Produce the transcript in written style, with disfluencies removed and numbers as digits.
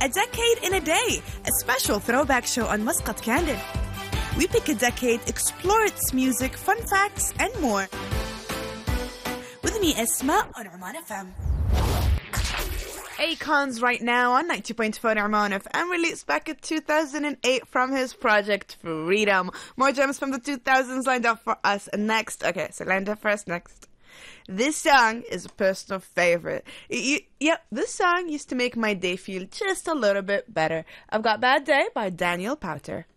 A Decade in a Day, a special throwback show on Muscat Candid. We pick a decade, explore its music, fun facts, and more. With me, Esma, on Oman FM. Akon's right now on 90.4 Oman FM, released back in 2008 from his project Freedom. More gems from the 2000s lined up for us next. Okay, so lined up for us next. This song is a personal favorite. This song used to make my day feel just a little bit better. I've got Bad Day by Daniel Powter.